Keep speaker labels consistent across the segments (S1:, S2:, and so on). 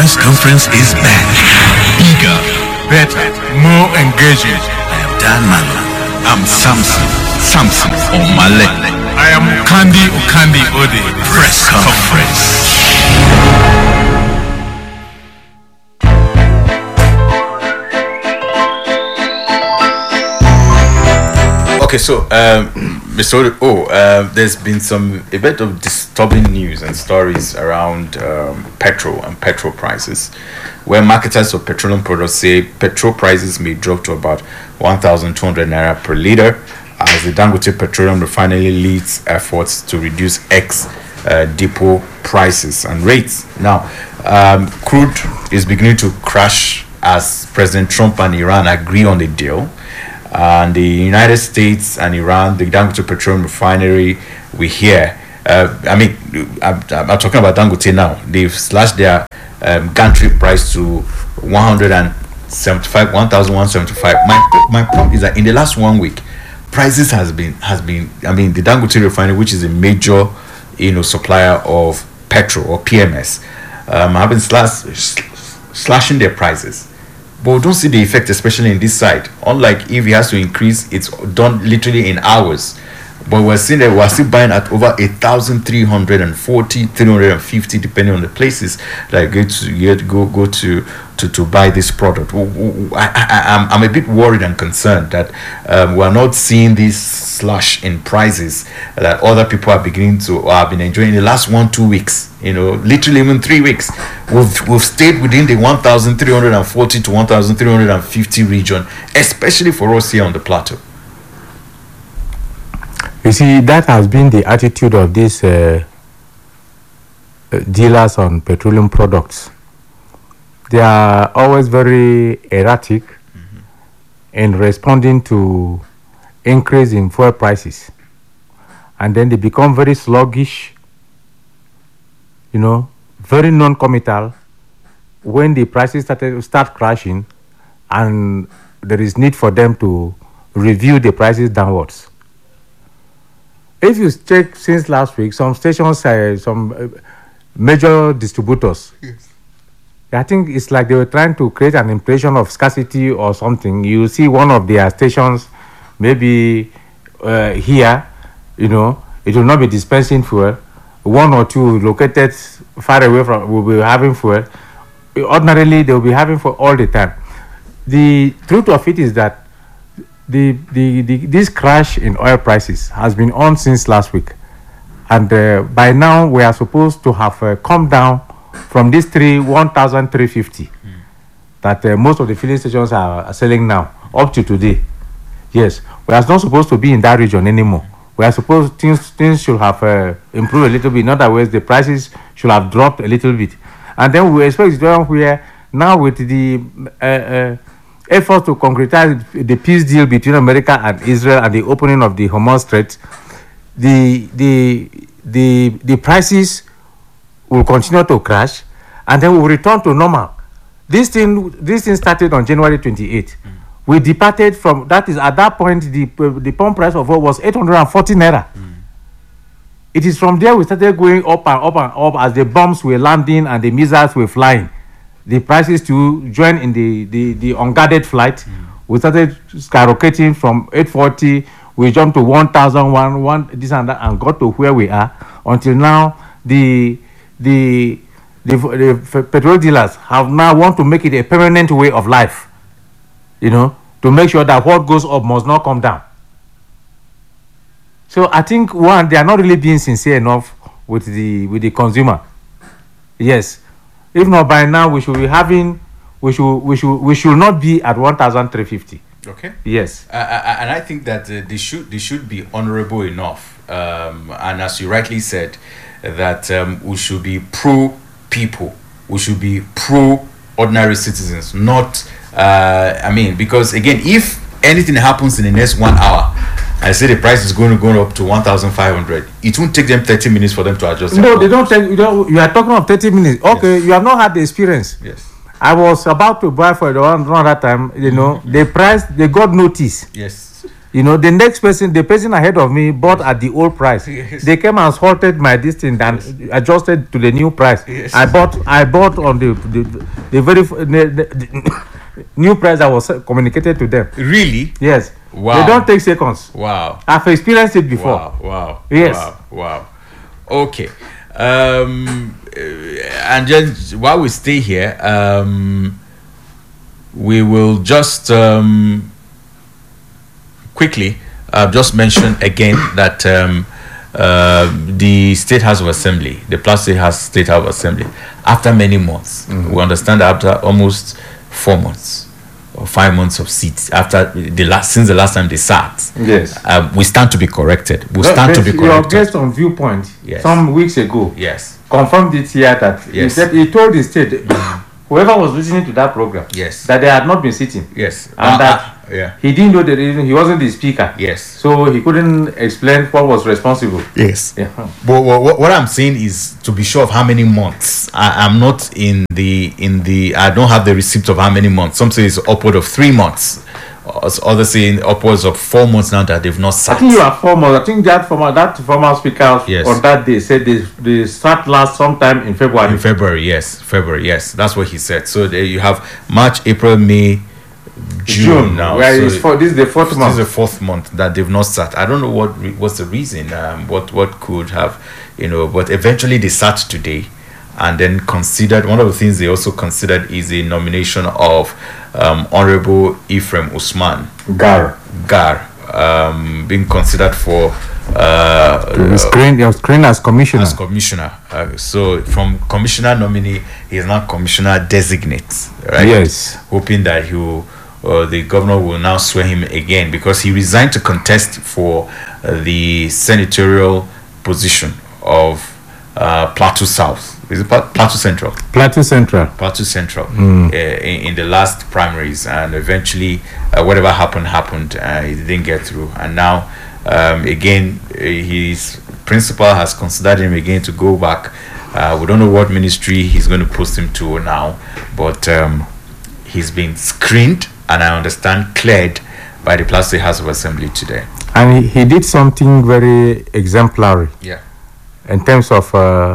S1: press conference is back. Bigger, better, more engaging. I am Dan Malo. I'm Samson Omale. I am Kandi Ode. Press conference.
S2: Okay, so Mr. Odo, there's been a bit of disturbing news and stories around petrol and petrol prices, where marketers of petroleum products say petrol prices may drop to about 1,200 naira per liter as the Dangote Petroleum Refinery leads efforts to reduce depot prices and rates. Now, crude is beginning to crash as President Trump and Iran agree on a deal. And the United States and Iran, the Dangote Petroleum Refinery, we hear. I'm talking about Dangote now. They've slashed their gantry price to 1,175. My point is that in the last 1 week, prices has been. The Dangote Refinery, which is a major, supplier of petrol or PMS, have been slashing their prices. But we don't see the effect, especially in this side. Unlike if it has to increase, it's done literally in hours. But we're seeing that we're still buying at over 1,340, 350, depending on the places that go to buy this product. I'm a bit worried and concerned that we're not seeing this slash in prices that other people are beginning to have been enjoying in the last 1-2 weeks. Literally even 3 weeks. We've stayed within the 1,340 to 1,350 region, especially for us here on the plateau.
S3: You see, that has been the attitude of these dealers on petroleum products. They are always very erratic in responding to increase in fuel prices. And then they become very sluggish, very non-committal when the prices start crashing and there is need for them to review the prices downwards. If you check since last week, some stations, some major distributors, yes, I think it's like they were trying to create an impression of scarcity or something. You see one of their stations, maybe here, it will not be dispensing fuel. One or two located far away from will be having fuel. Ordinarily, they will be having fuel all the time. The truth of it is that this crash in oil prices has been on since last week, and by now we are supposed to have come down from this 1,350 that most of the filling stations are selling now up to today. Yes, we are not supposed to be in that region anymore. We are supposed things should have improved a little bit. In other words, the prices should have dropped a little bit, and then we expect where now with the effort to concretize the peace deal between America and Israel and the opening of the Hormuz Strait, the prices will continue to crash, and then we'll return to normal. This thing started on January 28th. We departed from that. Is at that point the pump price of oil was 840 naira. It is from there we started going up and up and up as the bombs were landing and the missiles were flying. The prices to join in the unguarded flight, we started skyrocketing from 840. We jumped to 1,001, this and that, and got to where we are until now. The petrol dealers have now want to make it a permanent way of life, to make sure that what goes up must not come down. So I think they are not really being sincere enough with the consumer. Yes. If not, by now we should be having, we should not be at 1,350.
S2: Okay.
S3: Yes.
S2: And I think that they should be honorable enough. And as you rightly said, that we should be pro people. We should be pro ordinary citizens. Not, because again, if anything happens in the next 1 hour, I say the price is going to go up to 1,500. It won't take them 30 minutes for them to adjust.
S3: No, they don't take. You are talking of 30 minutes. Okay, yes. You have not had the experience.
S2: Yes.
S3: I was about to buy for the one that time. The price they got notice.
S2: Yes.
S3: the next person, the person ahead of me bought at the old price.
S2: Yes.
S3: They came and halted my distance and adjusted to the new price.
S2: Yes.
S3: I bought on the very new price that was communicated to them.
S2: Really?
S3: Yes.
S2: Wow.
S3: They don't take seconds.
S2: Wow.
S3: I've experienced it before.
S2: Wow.
S3: Yes.
S2: Wow. Okay. And just while we stay here, we will just quickly just mention again that the State House of Assembly, the Plateau State House of Assembly, after many months, we understand that after almost 4 months or 5 months of seats, since the last time they sat,
S3: Yes.
S2: we stand to be corrected. We stand to be
S3: Your
S2: corrected.
S3: guest on Viewpoint
S2: Yes.
S3: some weeks ago
S2: Yes.
S3: confirmed it here that
S2: Yes.
S3: he told the state, whoever was listening to that program,
S2: Yes.
S3: that they had not been sitting.
S2: Yes.
S3: And that
S2: yeah.
S3: he didn't know the reason. He wasn't the speaker.
S2: Yes.
S3: So he couldn't explain what was responsible.
S2: Yes.
S3: Yeah.
S2: But what I'm saying is to be sure of how many months. I'm not in the I don't have the receipt of how many months. Some say it's upward of 3 months. Others say upwards of 4 months now that they've not
S3: I
S2: sat.
S3: think you are formal. I think that former speaker
S2: Yes.
S3: on that day said they start last sometime in February.
S2: In February, yes. That's what he said. So there you have March, April, May, June now.
S3: Where
S2: So
S3: is this is the fourth
S2: this
S3: month.
S2: is the 4th month that they've not sat. I don't know what's the reason. What could have, but eventually they sat today, and then considered. One of the things they also considered is a nomination of Honorable Ephraim Usman
S3: Gar.
S2: being considered for
S3: Screen as commissioner.
S2: as commissioner. So from commissioner nominee, he is now commissioner designate, right?
S3: Yes.
S2: Hoping that the governor will now swear him again, because he resigned to contest for the senatorial position of Plateau South. Is it Plateau Central?
S3: Plateau Central.
S2: Plateau Central in the last primaries, and eventually whatever happened. He didn't get through, and now again his principal has considered him again to go back. We don't know what ministry he's going to post him to now, but he's been screened and I understand cleared by the Plateau House of Assembly today.
S3: And he did something very exemplary
S2: Yeah.
S3: in terms of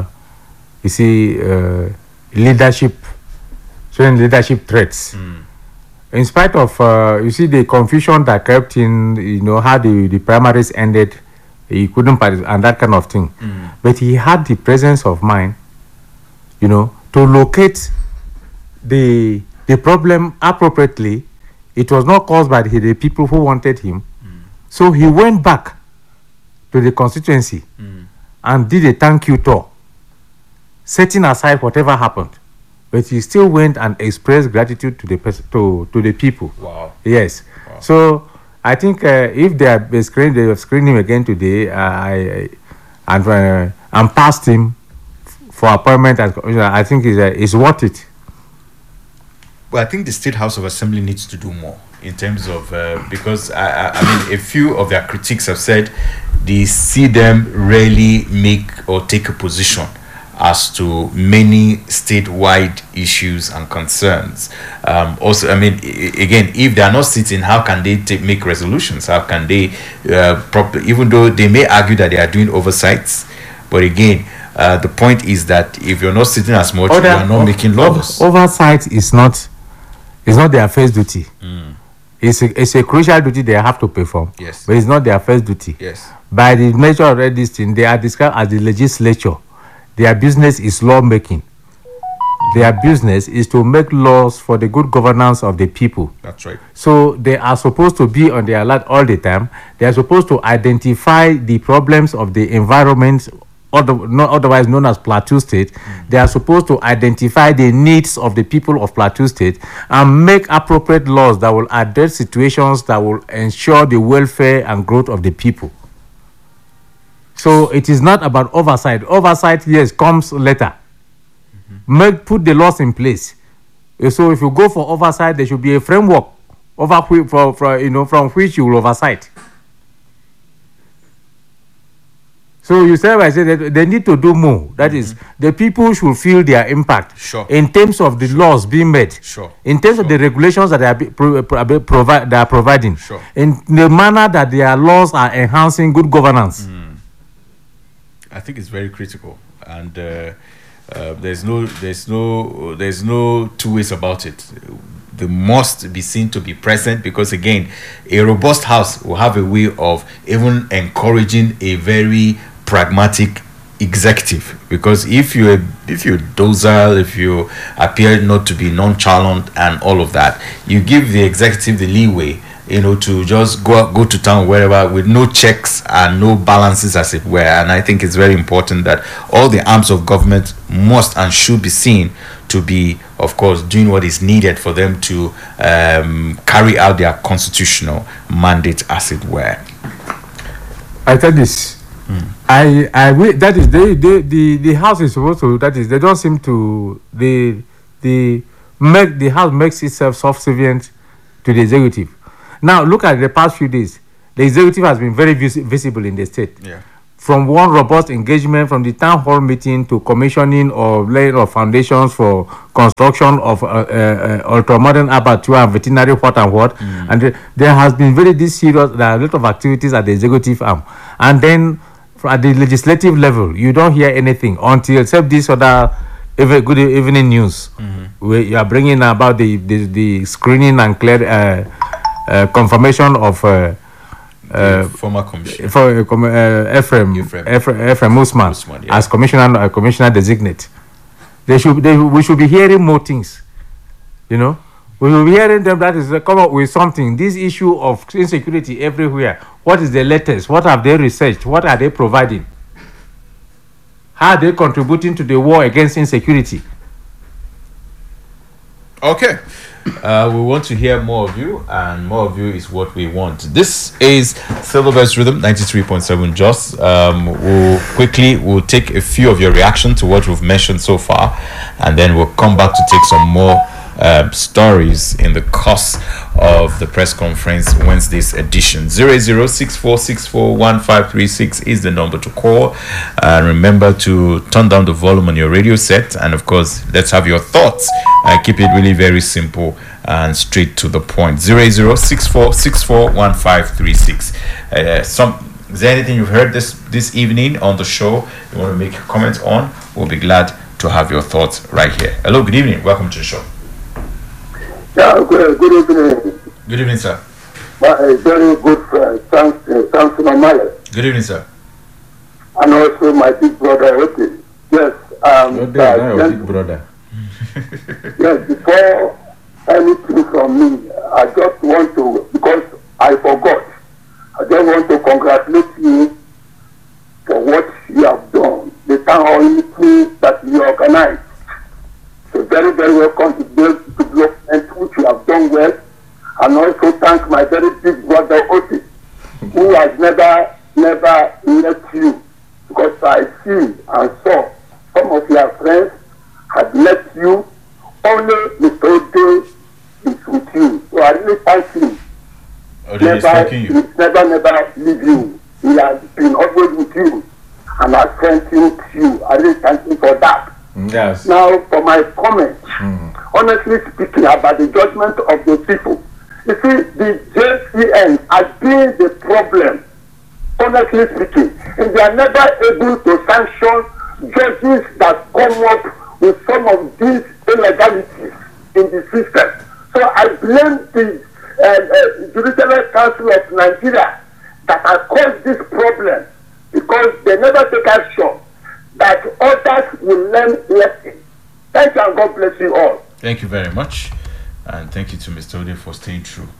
S3: leadership, showing leadership traits. In spite of the confusion that kept in, how the primaries ended, he couldn't participate and that kind of thing. But he had the presence of mind, to locate the problem appropriately. It was not caused by the people who wanted him. So he went back to the constituency and did a thank you tour, setting aside whatever happened. But he still went and expressed gratitude to the people.
S2: Wow.
S3: Yes. Wow. So I think if they have screened him again today, and passed him for appointment as commissioner, I think is worth it.
S2: Well, I think the State House of Assembly needs to do more in terms of because I mean a few of their critics have said they see them rarely make or take a position as to many statewide issues and concerns. Also, I mean, again, if they are not sitting, how can they make resolutions? How can they even though they may argue that they are doing oversights, but again, the point is that if you're not sitting as much, you are not making laws.
S3: Oversight is not their first duty. It's a crucial duty they have to perform.
S2: Yes.
S3: But it's not their first duty.
S2: Yes.
S3: By the nature of this thing, they are described as the legislature. Their business is lawmaking. Their business is to make laws for the good governance of the people.
S2: That's right.
S3: So they are supposed to be on the alert all the time. They are supposed to identify the problems of the environment, otherwise known as Plateau State. They are supposed to identify the needs of the people of Plateau State and make appropriate laws that will address situations that will ensure the welfare and growth of the people. So it is not about oversight. Oversight, yes, comes later. Put the laws in place. So if you go for oversight, there should be a framework from which you will oversight. So you said, I said that they need to do more. That is, the people should feel their impact in terms of the laws being made, in terms of the regulations that they are providing, in the manner that their laws are enhancing good governance.
S2: I think it's very critical, and there's no two ways about it. They must be seen to be present, because again, a robust house will have a way of even encouraging a very pragmatic executive. Because if you're docile, if you appear not to be nonchalant and all of that, you give the executive the leeway, to just go to town wherever with no checks and no balances, as it were. And I think it's very important that all the arms of government must and should be seen to be, of course, doing what is needed for them to carry out their constitutional mandate, as it were.
S3: I tell this. That is the house is supposed to, that is, they don't seem to the house makes itself subservient to the executive. Now look at the past few days. The executive has been very visible in the state. Yeah. From one robust engagement, from the town hall meeting to commissioning or laying of foundations for construction of ultra-modern abattoir and veterinary what. And there has been there are a lot of activities at the executive arm. And then at the legislative level, you don't hear anything except this other good evening news, where you are bringing about the screening and clear confirmation of
S2: former commissioner
S3: Ephraim Usman as commissioner designate. We should be hearing more things. We will be hearing them that is come up with something. This issue of insecurity everywhere. What is the latest? What have they researched? What are they providing? How are they contributing to the war against insecurity?
S2: Okay. We want to hear more of you, and more of you is what we want. This is Silververse Rhythm 93.7 Jos. We'll take a few of your reaction to what we've mentioned so far, and then we'll come back to take some more stories in the course of the press conference Wednesday's edition. 0064641536 is the number to call. Remember to turn down the volume on your radio set, and of course, let's have your thoughts. Keep it really very simple and straight to the point. 0064641536. Is there anything you've heard this evening on the show you want to make comments on? We'll be glad to have your thoughts right here. Hello, good evening. Welcome to the show.
S4: Yeah, good evening.
S2: Good evening, sir.
S4: My very good friend, Samson Omale.
S2: Good evening, sir.
S4: And also my big brother, Otis. Yes,
S3: big brother.
S4: Yes, before anything from me, I just want to, because I forgot, I just want to congratulate you for what you have done, the town hall meeting that you organized. So very, very welcome to development, which you have done well. And also thank my very big brother Otis, who has never left you, because I see and saw some of your friends had left you. Only Mr. Ode is with you. So I really thank him.
S2: Never
S4: leave you. He has been always with you and has strengthened you. I really thank him for that.
S3: Yes.
S4: Now for my comment, honestly speaking about the judgment of the people. You see, the JCN has been the problem, honestly speaking. And they are never able to sanction judges that come up with some of these illegalities in the system. So I blame the Judicial Council of Nigeria that has caused this problem, because they never take action that others will learn lesson. Thank you, and God bless you all.
S2: Thank you very much, and thank you to Mr. Ode for staying true.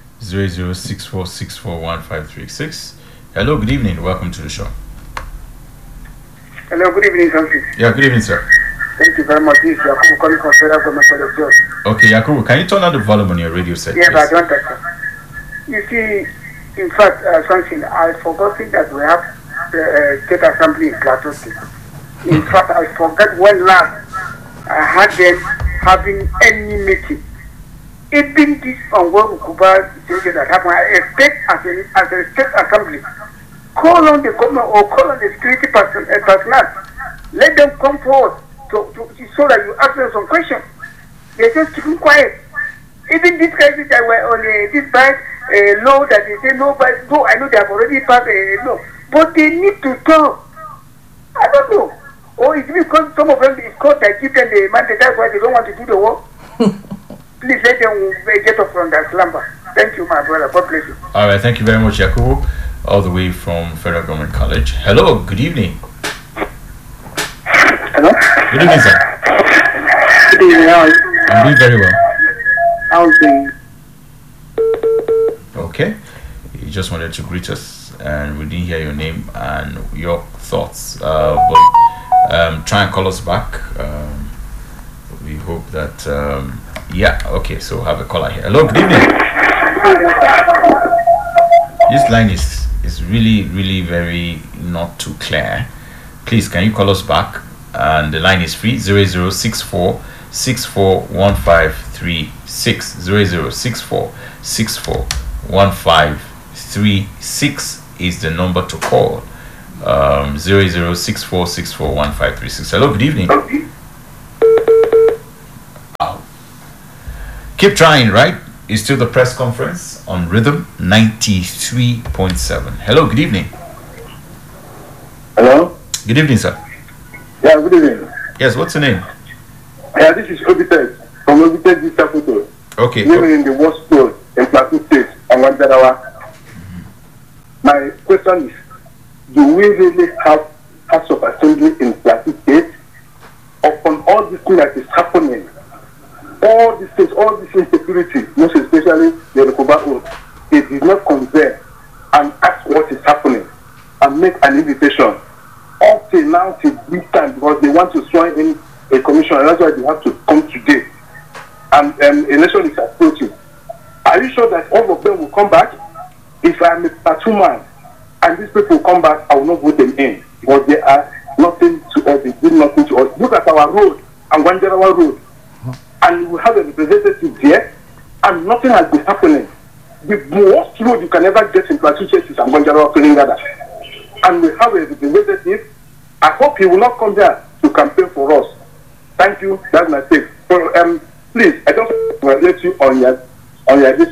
S2: 0064641536. Hello, good evening. Welcome to the show.
S4: Hello, good evening, Francis.
S2: Yeah, good evening, sir.
S4: Thank you very much. This is Yakubu calling from Federal Government College Jos.
S2: Okay, Yakubu, can you turn on the volume on your radio set?
S4: Yeah, but I don't understand. You see, in fact, something I forgot that we have the State Assembly in Plateau State. In fact, I forgot when last I had them having any meeting. Even this Ongo Ukuba situation that happened, I expect as a State Assembly call on the government or call on the security personnel. Let them come forward so that you ask them some questions. They're just keeping quiet. Even these crises that were on this bank law that they say no, but though I know they have already passed a law, but they need to talk. I don't know. Or it's because some of them is called that give them the mandate, that's why they don't want to do the work. Please let them get up from that slumber. Thank you, my brother. God bless you.
S2: All right, thank you very much, Yakubu, all the way from Federal Government College. Hello, good evening.
S4: Hello?
S2: Good evening, sir.
S4: Good evening, how are you?
S2: I'm doing very well.
S4: How's the...
S2: Okay, you just wanted to greet us and we didn't hear your name and your thoughts, but try and call us back. We hope that okay, so have a caller here. Hello, good evening. This line is really very not too clear. Please, can you call us back? And the line is free. 0064 641536 0064 641536 is the number to call. 0064 641536. Hello, good evening. Keep trying, right? It's still the press conference on Rhythm 93.7. Hello, good evening.
S4: Hello?
S2: Good evening, sir.
S4: Yeah, good evening.
S2: Yes, what's your name?
S4: Yeah, this is Obited from Obited Disapoto.
S2: Okay.
S4: Living in the West Road in Plateau State, Anwandarawa. My question is, do we really have House of Assembly in Plateau State? Upon all this thing that is happening, all this insecurity, most especially the Recoba Road, it did not convey and ask what is happening and make an invitation. Up till now, till this time, because they want to swear in a commission, and that's why they have to come today. And election is approaching. Are you sure that all of them will come back? If I'm a Plateau man and these people come back, I will not vote them in because they are nothing to us. They did nothing to us. Look at our road, Anwandarawa Road. And we have a representative there, and nothing has been happening. The worst road you can ever get in Plateau State is Anwandarawa Kulingada. And we have a representative. I hope he will not come here to campaign for us. Thank you. That's my take. So, please, I just congratulate you on your this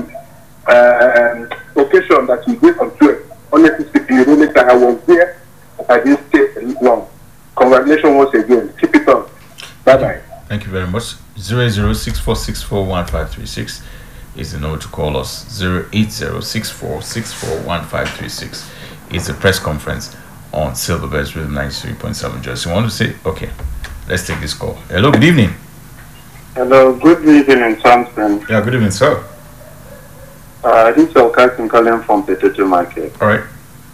S4: occasion that you did on Twitter. Honestly speaking, you know that I was there, but I didn't stay long. Congratulations once again. Keep it on. Bye bye.
S2: Thank you very much. 0064641536 is the number to call us. 08064641536 is the press conference on Silverbirds Rhythm 93.7. Just you want to say, okay, let's take this call. Hello, good evening.
S5: Hello, good evening, Samson.
S2: Yeah, good evening, sir.
S5: This is Okasim calling from Potato Market.
S2: All right.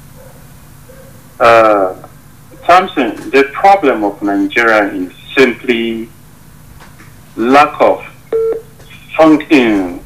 S5: Samson, the problem of Nigeria is simply lack of functioning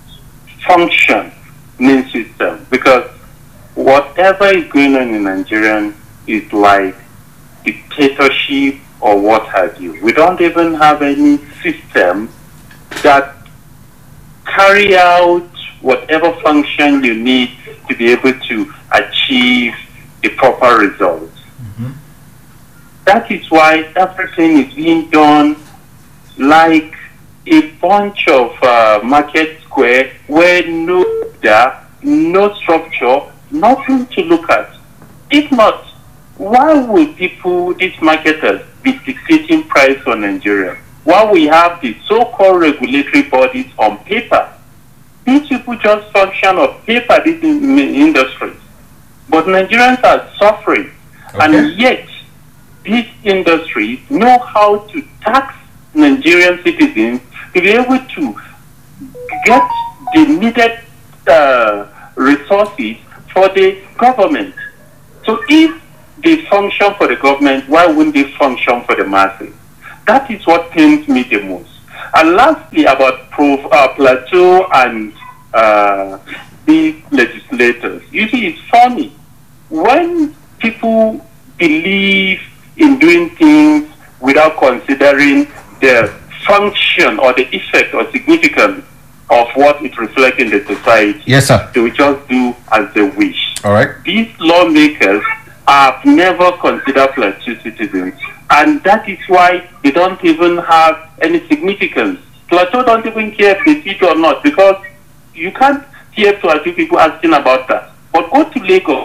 S5: system, because whatever is going on in Nigeria is like dictatorship or what have you. We don't even have any system that carry out whatever function you need to be able to achieve the proper results.
S2: Mm-hmm.
S5: That is why everything is being done like a bunch of market square where no data, no structure, nothing to look at. If not, why will people, these marketers, be dictating price on Nigeria? While we have the so-called regulatory bodies on paper, these people just function on paper, these industries. But Nigerians are suffering, and yet these industries know how to tax Nigerian citizens to be able to get the needed resources for the government. So if they function for the government, why wouldn't they function for the masses? That is what pains me the most. And lastly, about Plateau and these legislators. You see, it's funny. When people believe in doing things without considering the function or the effect or significance of what it reflects in the society,
S2: Yes, sir.
S5: they will just do as they wish.
S2: All right.
S5: These lawmakers have never considered Plateau citizens, and that is why they don't even have any significance. Plateau don't even care if they see it or not, because you can't hear Plateau people asking about that. But go to Lagos.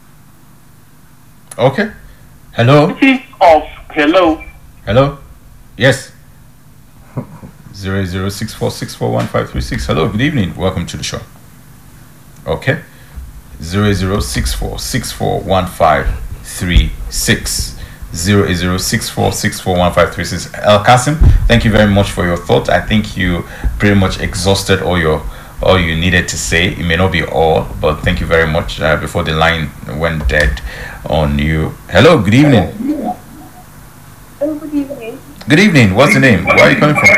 S2: Okay. Hello.
S5: Hello.
S2: Hello. Yes. 0064641536. Hello. Good evening. Welcome to the show. Okay. 0064641536. 0064641536. El Kasim, thank you very much for your thought. I think you pretty much exhausted all you needed to say. It may not be all, but thank you very much. Before the line went dead on you. Hello, good evening.
S6: Good evening.
S2: Good evening. What's the name? Where are you coming from?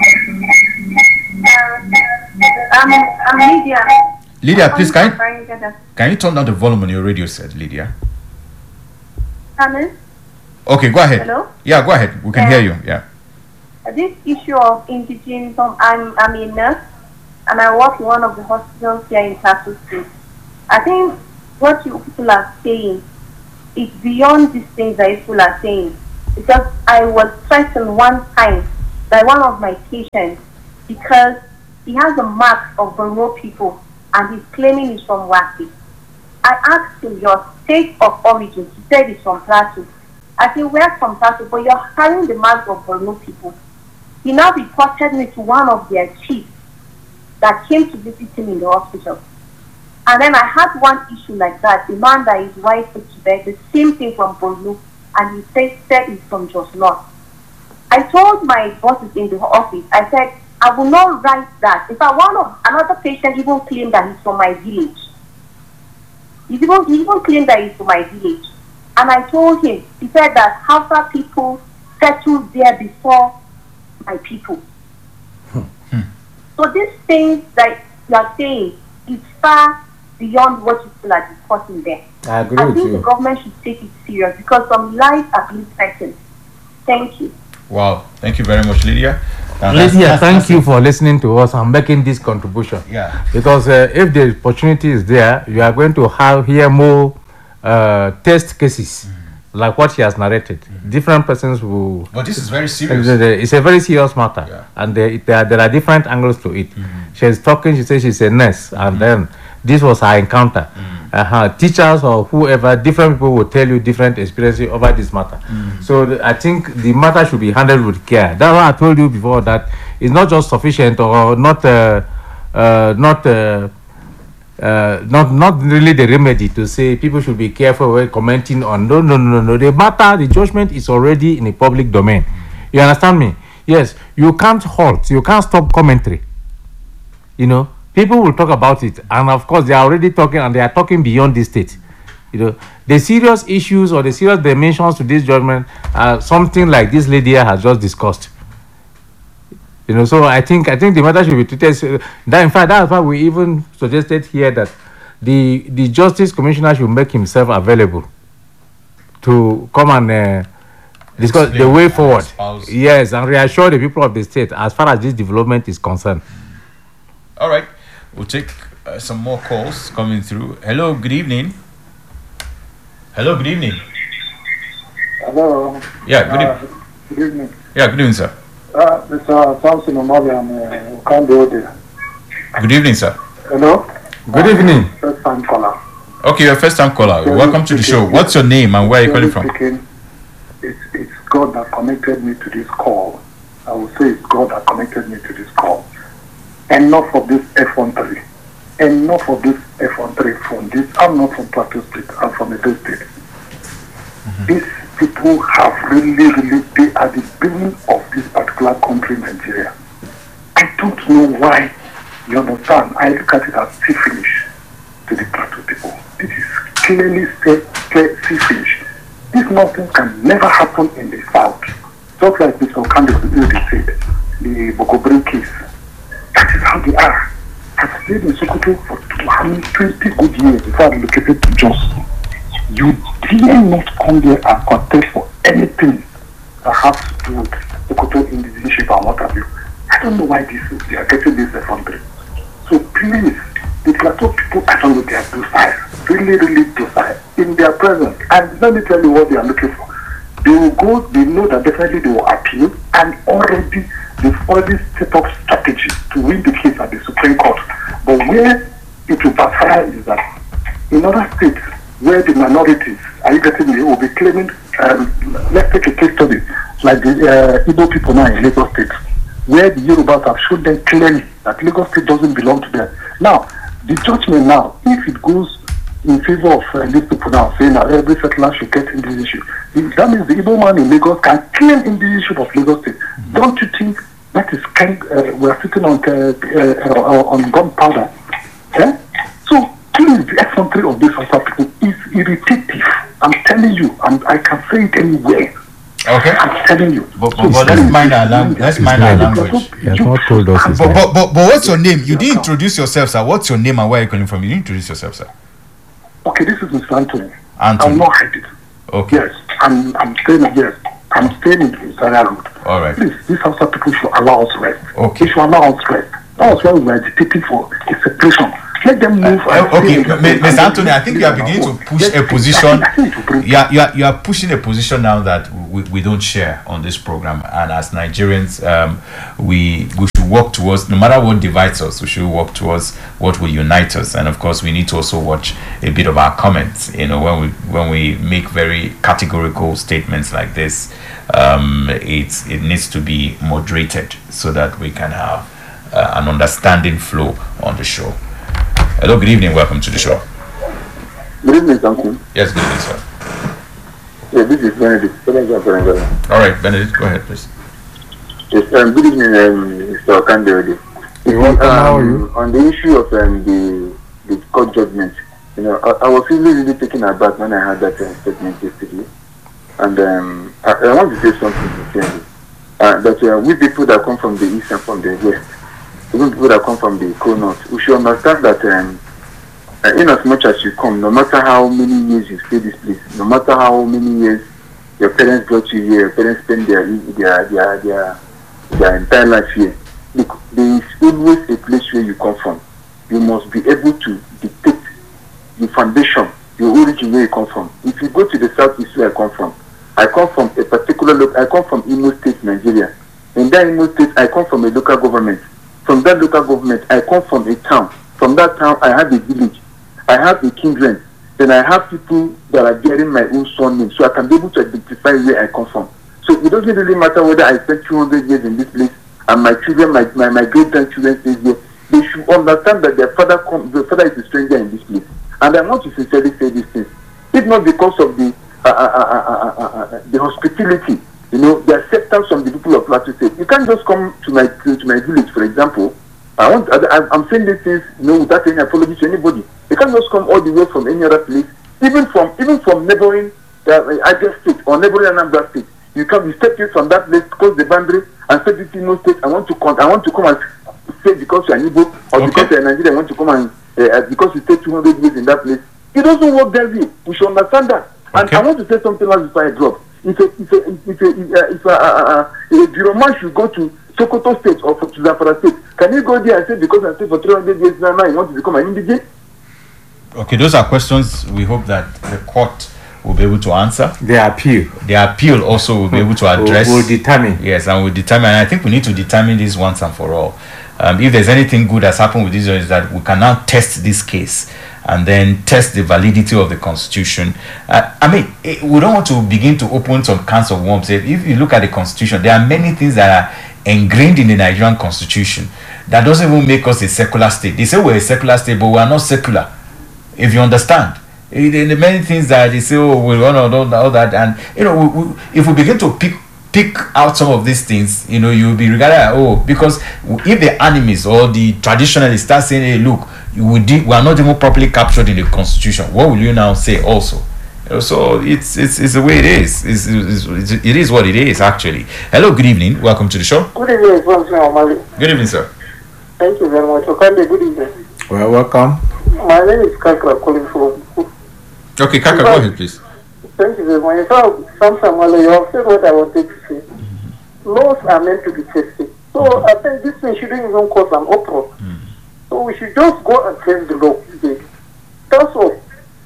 S6: I'm Lydia.
S2: Lydia, please can you turn down the volume on your radio set, Lydia?
S6: Pardon?
S2: Okay, go ahead.
S6: Hello?
S2: Yeah, go ahead. We can hear you. Yeah.
S6: This issue of indigenous, I'm a nurse, and I work in one of the hospitals here in Plateau State. I think what you people are saying is beyond these things that people are saying. Because I was threatened one time by one of my patients because he has a mark of Borno people and he's claiming he's from Wasi. I asked him your state of origin. He said he's from Plateau. I said, we're from Plateau, but you're carrying the mark of Borno people. He now reported me to one of their chiefs that came to visit him in the hospital. And then I had one issue like that. The man that his wife took to bed, the same thing from Borno, and he said he's from Jos North. I told my bosses in the office, I said, I will not write that. If another patient even claimed that he's from my village. He even claimed that he's from my village. And I told him, he said that Hausa people settled there before my people. So these things that you are saying is far beyond what people are discussing there.
S3: I agree
S6: I
S3: with
S6: think
S3: you.
S6: the government should take it serious because some lives are being threatened. Thank you.
S2: Wow. Thank you very much, Lydia.
S3: Lydia, thank you for listening to us and making this contribution.
S2: Yeah.
S3: Because if the opportunity is there, you are going to hear more test cases like what she has narrated. Different persons will.
S2: But this is very serious.
S3: It's a very serious matter,
S2: Yeah.
S3: and there are different angles to it. She's talking. She says she's a nurse, and then this was her encounter. Teachers or whoever, different people will tell you different experiences over this matter. So I think the matter should be handled with care. That's why I told you before that it's not just sufficient or not really the remedy to say people should be careful when commenting on. No. The matter, the judgment is already in the public domain. You understand me? Yes, you can't halt. You can't stop commentary. You know, people will talk about it, and of course they are already talking, and they are talking beyond this state. You know, the serious issues or the serious dimensions to this judgment are something like this lady has just discussed. You know, so I think the matter should be treated. That in fact, that's why we even suggested here that the Justice Commissioner should make himself available to come and discuss the way forward. Yes, and reassure the people of the state as far as this development is concerned.
S2: All right. We'll take some more calls coming through. Hello, good evening. Hello, good evening.
S7: Hello.
S2: Yeah,
S7: good evening.
S2: Yeah, good evening, sir.
S7: Mr. Samson Omali, I'm Okando.
S2: Good evening, sir.
S7: Hello.
S3: Good evening.
S7: First time caller.
S2: Okay, you're a first time caller. Welcome to the show. What's your name and where are you calling from?
S7: It's God that connected me to this call. I will say it's God that connected me to this call. Enough of this F13. Enough of this F13 from this. I'm not from Plateau State. I'm from Edo State. These people have really, they are the being of this particular country, Nigeria. I don't know why. You understand? I look at it as sea finish to the Plateau people. This is clearly sea finish. This nonsense can never happen in the South. Just like Mr. Okando said, the Bogobri case. That is how they are. I've stayed in Sokoto for 20 good years before I relocated to Jos. You dare not come there and contest for anything that has to do with Sokoto indigenship and what have you. I don't know why they are getting this from there. So please, the Plateau people, I don't know they are too fire. really, really docile in their presence. And let me tell you what they are looking for. They will go, they know that definitely they will appeal, and already they've already set up strategy to win the case at the Supreme Court. But where it will backfire is that in other states where the minorities, are you getting me, will be claiming, let's take a case study, like the Igbo people now in Lagos State, where the Yorubas have shown them clearly that Lagos State doesn't belong to them. Now, the judgment now, if it goes in favor of these people now, saying that every settler should get indigenship, that means the Igbo man in Lagos can claim indigenship of Lagos State. Don't you think that is kind? We're sitting on gunpowder. Yeah? So please, the effrontery of these people is irritative. I'm telling you, and I can say it anywhere.
S2: Okay.
S7: I'm telling you.
S2: But let's mind our language. Let's mind our language.
S3: He has not told us his name.
S2: But what's your name? You didn't introduce yourself, sir. What's your name and where are you calling from? You didn't introduce yourself, sir.
S7: Okay, this is Mr. Anthony.
S2: Anthony.
S7: I'm not hiding.
S2: Okay.
S7: Yes, I'm staying. Yes, I'm staying in Zaria Road.
S2: All right.
S7: Please, these Hausa people should allow us rest.
S2: Okay.
S7: They should allow us rest. That was why we were agitating for a separation. Let them move.
S2: Okay, Mr. Anthony, I think you are beginning to push a position. You are pushing a position now that we don't share on this program. And as Nigerians, we should work towards, no matter what divides us, we should work towards what will unite us. And of course, we need to also watch a bit of our comments. You know, when we make very categorical statements like this, it needs to be moderated so that we can have an understanding flow on the show. Hello, good evening. Welcome to the show.
S4: Good evening, Samson.
S2: Yes, good evening, sir.
S4: Yeah, this is Benedict.
S2: All right, Benedict, go ahead, please.
S4: Yes, good evening, Mr. Okande.
S3: How are you?
S4: On the issue of the court judgment, you know, I was really taken aback when I heard that statement yesterday. And I want to say something sincerely. That we people that come from the east and from the west, even people that come from the cold north, we should understand that in as much as you come, no matter how many years you stay this place, no matter how many years your parents brought you here, your parents spend their entire life here, there is always a place where you come from. You must be able to dictate the foundation, the origin where you come from. If you go to the southeast where I come from a particular I come from Imo State, Nigeria. In that Imo State, I come from a local government. From that local government, I come from a town. From that town, I have a village. I have a kindred. Then I have people that are bearing my own surname, so I can be able to identify where I come from. So it doesn't really matter whether I spent 200 years in this place and my children, my great-grandchildren stay here. They should understand that their father is a stranger in this place. And I want to sincerely say these things. If not because of the hospitality, you know, the acceptance from the people of Plateau State. You can't just come to my village, for example. I'm saying these things, you know, without any apology to anybody. You can't just come all the way from any other place, even from neighboring Abia State or neighboring Anambra State. You step in from that place, cross the boundary, and say this Imo State. I want to come and say because you are Igbo or because you are Nigerian. I want to come and because you stay 200 years in that place. It doesn't work that way. We should understand that. And I want to say something else before I drop. If a bureau man should go to Sokoto State or to Zamfara State, can you go there and say because I stay for 300 years now you want to become an indigene?
S2: Okay, those are questions we hope that the court will be able to answer.
S3: The appeal
S2: also will be able to address.
S3: Will determine.
S2: Yes, and will determine. And I think we need to determine this once and for all. If there's anything good that's happened with this, is that we can now test this case and then test the validity of the Constitution. We don't want to begin to open some cans of worms. If you look at the Constitution, there are many things that are ingrained in the Nigerian Constitution that doesn't even make us a secular state. They say we're a secular state, but we are not secular. If you understand, the many things that they say, oh, we want to do all that, and you know, if we begin to pick out some of these things, you know, you'll be regarded as, because if the enemies or the traditionalists start saying, hey, look, we are not even properly captured in the Constitution, what will you now say also? So it's the way it is. It is what it is, actually. Hello, good evening. Welcome to the show.
S8: Good evening, Omali.
S2: Good evening, sir.
S8: Thank you very much. Okande, good evening.
S3: Well, welcome.
S8: My name is Kakra calling from.
S2: Okay, Kakra, go ahead, please.
S8: Thank you very much. Samson, you have said what I wanted to say. Laws are meant to be tested. So I think this thing shouldn't even cause an uproar. So we should just go and test the law. That's all.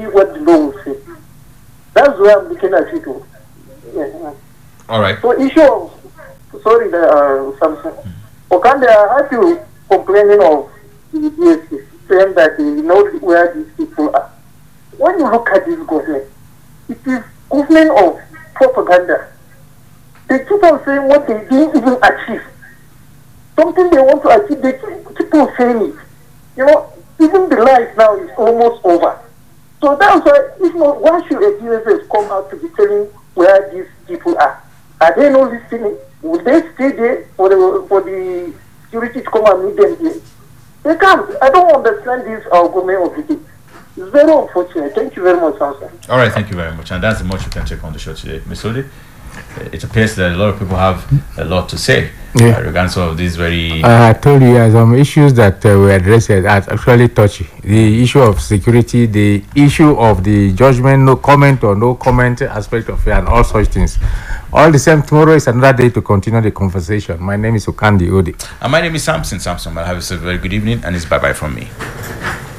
S8: see what the law will say. That's why I'm looking at it. Yeah.
S2: All right.
S8: So issue of, sorry, Samson. Okande, I heard you complaining of the DSC, saying that they know where these people are. When you look at this government, it is government of propaganda. They keep on saying what they didn't even achieve. Something they want to achieve, they keep on saying it. You know, even the life now is almost over. So that's why, if not, why should a DSS come out to be telling where these people are? Are they not listening? Will they stay there for the security to come and meet them here? They can't. I don't understand this argument of the day. It's very unfortunate. Thank you very much, Samson.
S2: All right, thank you very much. And that's the much you can take on the show today. Ms. Ode, it appears that a lot of people have a lot to say regarding some of these very...
S3: I told you some issues that were addressed are actually touchy. The issue of security, the issue of the judgment, no comment or no comment aspect of it, and all such things. All the same, tomorrow is another day to continue the conversation. My name is Okandi Odi.
S2: And my name is Samson. I'll have a very good evening, and it's bye-bye from me.